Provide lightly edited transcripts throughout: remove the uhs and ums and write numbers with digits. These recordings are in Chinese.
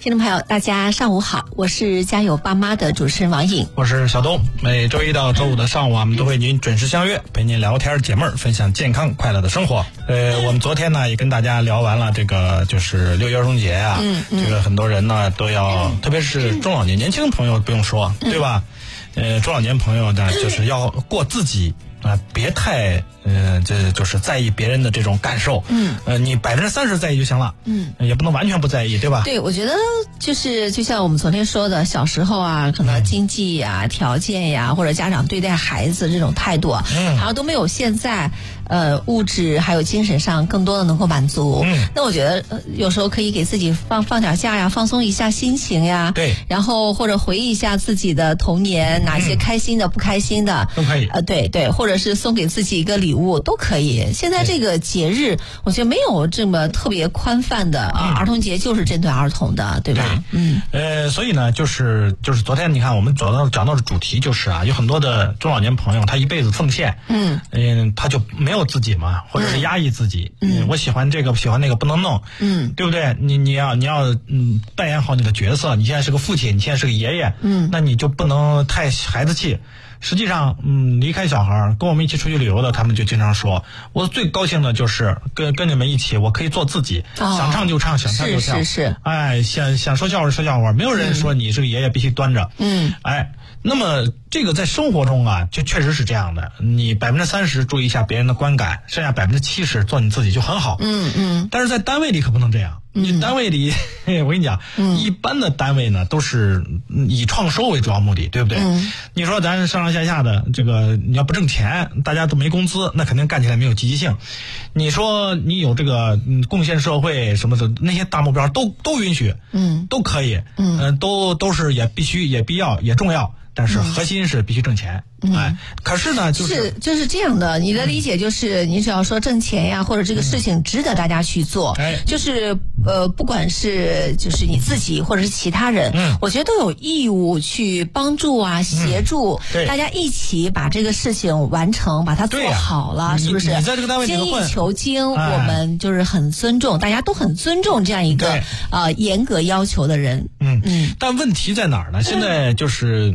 听众朋友大家上午好，我是家有爸妈的主持人王颖， 我是小东。每周一到周五的上午我们都会与您准时相约，陪您聊天解闷，分享健康快乐的生活。我们昨天呢也跟大家聊完了这个就是6一儿童节啊，这个很多人呢都要，特别是中老年年轻朋友不用说，对吧？中老年朋友呢就是要过自己啊，别太这就是在意别人的这种感受。你30%在意就行了。也不能完全不在意，对吧？ 对，我觉得就像我们昨天说的，小时候啊，可能经济呀、条件呀，或者家长对待孩子这种态度，好像都没有现在物质还有精神上更多的能够满足。那我觉得有时候可以给自己放点假呀，放松一下心情呀。 对。 然后或者回忆一下自己的童年，哪些开心的、不开心的都可以。 对，或者是送给自己一个礼物都可以。现在这个节日，我觉得没有这么特别宽泛的儿童节就是针对儿童的，对吧？ 所以呢，就是昨天你看我们讲到的主题就是啊，有很多的中老年朋友他一辈子奉献，他就没有自己嘛，或者是压抑自己，我喜欢这个，喜欢那个不能弄，对不对？你要扮演好你的角色，你现在是个父亲，你现在是个爷爷，那你就不能太孩子气。实际上，离开小孩跟我们一起出去旅游的，他们就经常说，我最高兴的就是跟你们一起，我可以做自己，想唱就唱，想跳就跳， 是， 哎，想说笑话说笑话，没有人说你是个爷爷必须端着，那么这个在生活中啊，就确实是这样的，你30%注意一下别人的观感，剩下70%做你自己就很好，但是在单位里可不能这样。你单位里，我跟你讲，一般的单位呢都是以创收为主要目的，对不对？你说咱上上下的这个，你要不挣钱，大家都没工资，那肯定干起来没有积极性。你说你有这个贡献社会什么的那些大目标都允许，都可以，都是也必须也必要也重要。但是核心是必须挣钱，可是呢，就是这样的。你的理解就是，你只要说挣钱呀，或者这个事情值得大家去做，就是不管是就是你自己或者是其他人，我觉得都有义务去帮助啊，协助大家一起把这个事情完成，把它做好了，是不是？ 你在这个单位里精益求精，我们就是很尊重，大家都很尊重这样一个严格要求的人。 但问题在哪儿呢？现在就是。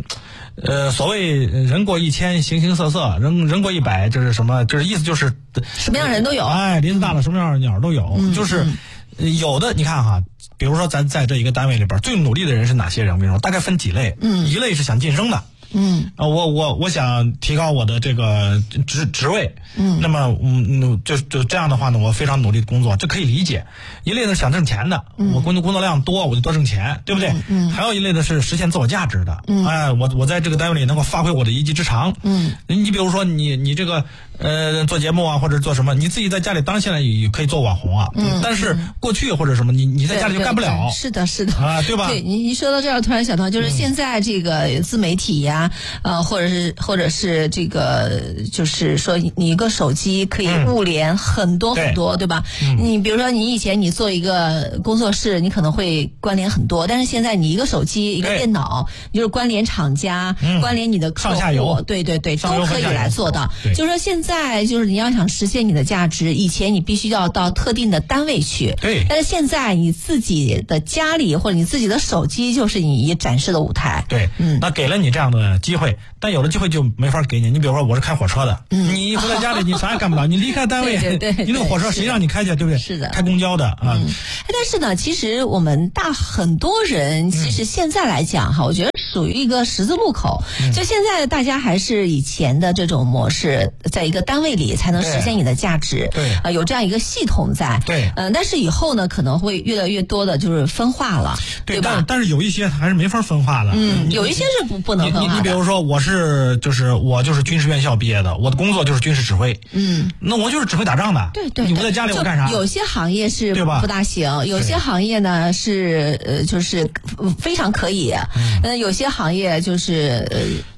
所谓人过1000，形形色色，人过100，就是什么？就是意思就是什么样人都有。 林子大了，什么样的鸟都有。就是有的，你看哈，比如说咱在这一个单位里边，最努力的人是哪些人？我跟你说，大概分几类。一类是想晋升的。我想提高我的这个职位，那么就这样的话呢，我非常努力的工作，这可以理解。一类呢想挣钱的，我工作量多，我就多挣钱，对不对？还有一类呢是实现自我价值的，我在这个单位里能够发挥我的一技之长。你比如说你这个做节目啊，或者做什么，你自己在家里当现在也可以做网红啊，但是过去或者什么你在家里就干不了。 是的啊，对吧？ 对，你说到这儿突然想到，就是现在这个自媒体呀。或者是这个，就是说你一个手机可以物联很多很多，对吧？你比如说你以前你做一个工作室，你可能会关联很多，但是现在你一个手机一个电脑，你就是关联厂家，关联你的客户， 上下游， 对，都可以来做到。就是说现在就是你要想实现你的价值，以前你必须要到特定的单位去， 对， 但是现在你自己的家里或者你自己的手机就是你展示的舞台。 对，那给了你这样的机会。但有的机会就没法给你。你比如说我是开火车的，你回到家里你啥也干不了，你离开单位，你那个火车谁让你开去，对不对？ 是的， 开公交的啊。 但是呢，其实我们很多人其实现在来讲哈，我觉得属于一个十字路口。就现在大家还是以前的这种模式，在一个单位里才能实现你的价值， 对， 有这样一个系统在， 对， 但是以后呢，可能会越来越多的就是分化了，对吧？ 但是有一些还是没法分化的， 有一些是不能分化的。 你比如说我就是军事院校毕业的，我的工作就是军事指挥，那我就是指挥打仗的， 对， 你不在家里我干啥？ 有些行业是不大行，有些行业呢是就是非常可以，有些行业就是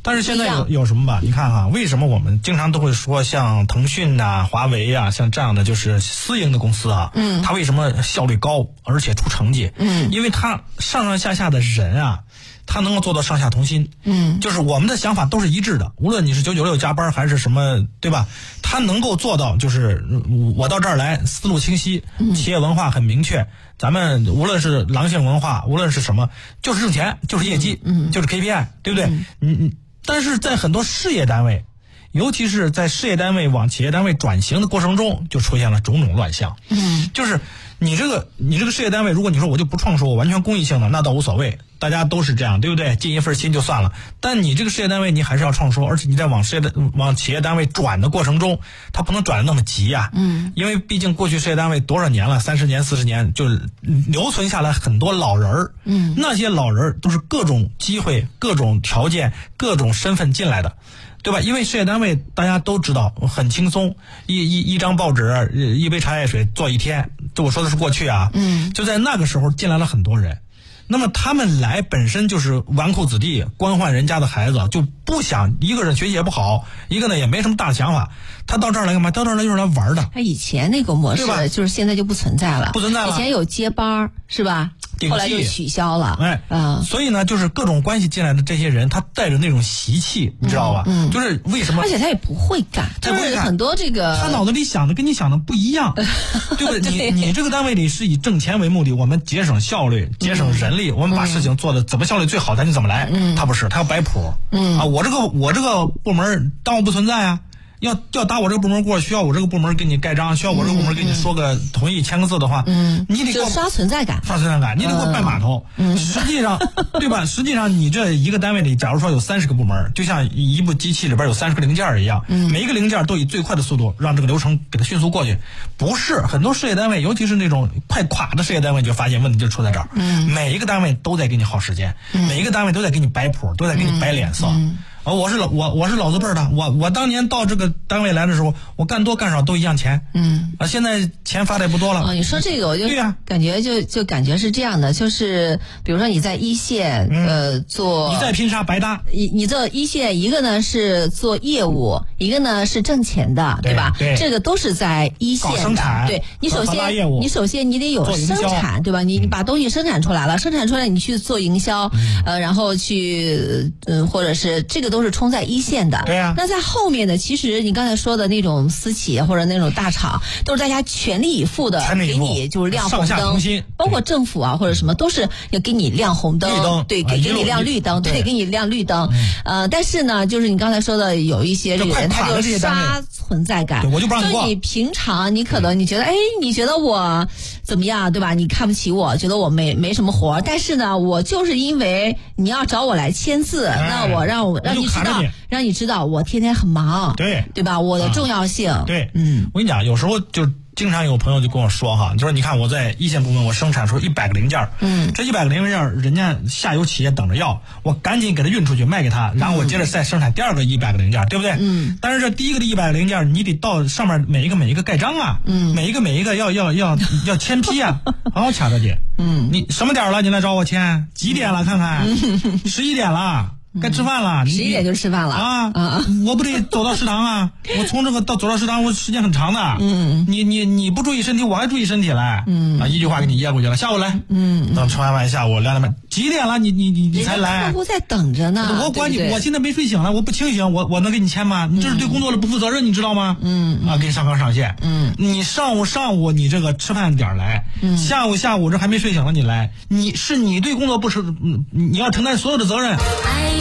但是现在有什么吧？你看哈，为什么我们经常都会说像腾讯呐、华为啊，像这样的就是私营的公司啊，它为什么效率高，而且出成绩？因为它上上下下的人啊，他能够做到上下同心，就是我们的想法都是一致的，无论你是996加班还是什么，对吧？他能够做到，就是我到这儿来，思路清晰，企业文化很明确，咱们无论是狼性文化，无论是什么，就是挣钱，就是业绩，就是 KPI， 对不对？但是在很多事业单位，尤其是在事业单位往企业单位转型的过程中，就出现了种种乱象。就是你这个事业单位，如果你说我就不创收，我完全公益性的，那倒无所谓，大家都是这样，对不对？尽一份心就算了。但你这个事业单位，你还是要创收，而且你在往企业单位转的过程中，它不能转得那么急呀。因为毕竟过去事业单位多少年了，30年、40年，就是留存下来很多老人儿。那些老人都是各种机会、各种条件、各种身份进来的。对吧？因为事业单位大家都知道很轻松，一张报纸，一杯茶叶水做一天。这我说的是过去啊。就在那个时候进来了很多人，那么他们来本身就是纨绔子弟，官宦人家的孩子，就不想，一个人学习也不好，一个呢也没什么大想法，他到这儿来干嘛？到这儿来就是来玩的。 他以前那个模式就是现在就不存在了， 不存在了。 以前有接班是吧？后来就取消了。 所以呢，就是各种关系进来的这些人，他带着那种习气，你知道吧？就是为什么？ 而且他也不会干，就是很多这个他脑子里想的跟你想的不一样，对不对？你这个单位里是以挣钱为目的，我们节省效率，节省人力，我们把事情做的怎么效率最好，咱就怎么来。他不是，他要摆谱。我这个部门当我不存在啊。要打我这个部门过，需要我这个部门给你盖章，需要我这个部门给你说个同意签个字的话，你得给我刷存在感， 你得给我办码头。实际上，对吧？实际上你这一个单位里，假如说有30个部门，就像一部机器里边有30个零件一样，每一个零件都以最快的速度让这个流程给它迅速过去。不是很多事业单位，尤其是那种快垮的事业单位，就发现问题就出在这儿。每一个单位都在给你耗时间，每一个单位都在给你摆谱，都在给你摆脸色。我是老字辈的，我当年到这个单位来的时候，我干多干少都一样钱。现在钱发的也不多了。 你说这个我就感觉就感觉是这样的，就是比如说你在一线做， 你在拼杀白搭。 你做一线，一个呢是做业务，一个呢是挣钱的，对吧？ 对， 这个都是在一线的。 生产， 对，你首先你得有生产，对吧？你把东西生产出来了，生产出来你去做营销，然后去或者是这个。都是冲在一线的。 对啊。 那在后面的，其实你刚才说的那种私企或者那种大厂，都是大家全力以赴的给你就是亮红灯，包括政府啊或者什么都是要给你亮红灯，对，给你亮绿灯，对，给你亮绿灯。但是呢，就是你刚才说的有一些这个人，他就刷存在感， 我就不让你过。 就你平常你可能你觉得你觉得我怎么样，对吧？你看不起我，觉得我没什么活，但是呢，我就是因为你要找我来签字，那我让你知道我天天很忙，对吧？我的重要性。 对，我跟你讲，有时候就经常有朋友就跟我说哈，就说你看我在一线部门，我生产出100个零件，这100个零件人家下游企业等着要，我赶紧给他运出去卖给他，然后我接着再生产第二个100个零件，对不对？但是这第一个的100个零件，你得到上面每一个盖章啊，每一个要签批啊，好好掐着姐，你什么点了？你来找我签？几点了？看看，11点了。该吃饭了 ，11点就吃饭了啊！我不得走到食堂啊！我从这个走到食堂，我时间很长的。你不注意身体，我还注意身体来。一句话给你噎过去了。下午来，等吃完饭下午2点半，几点了？你才来？ 客户在等着呢。 我管你， 对对我现在没睡醒了，我不清醒，我能给你签吗？你这是对工作的不负责任，你知道吗？给你上纲上线。你上午你这个吃饭点来，下午这还没睡醒了你来，你对工作不是，你要承担所有的责任。